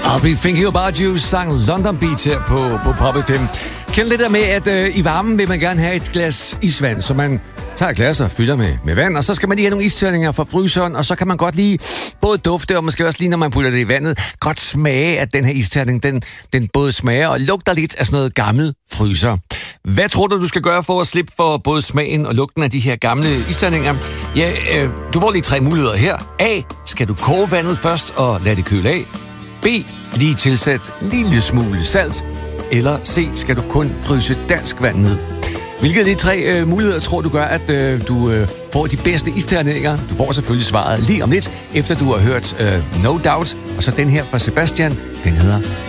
I'll be thinking about you, sang London Beat her på Pop FM. Kend lidt der med, at i varmen vil man gerne have et glas isvand, så man tager et glas og fylder med vand, og så skal man lige have nogle isterninger fra fryseren, og så kan man godt lige både dufte, og måske også lige, når man putter det i vandet, godt smage, at den her isterning, den både smager og lugter lidt af sådan noget gammel fryser. Hvad tror du skal gøre for at slippe for både smagen og lugten af de her gamle isterninger? Ja, du får lige 3 muligheder her. A. Skal du koge vandet først og lade det køle af? B. Lige tilsæt en lille smule salt. Eller C. Skal du kun fryse dansk vand ned? Hvilke af de 3 muligheder tror du gør, at du får de bedste isterninger? Du får selvfølgelig svaret lige om lidt, efter du har hørt No Doubt. Og så den her fra Sebastian, den hedder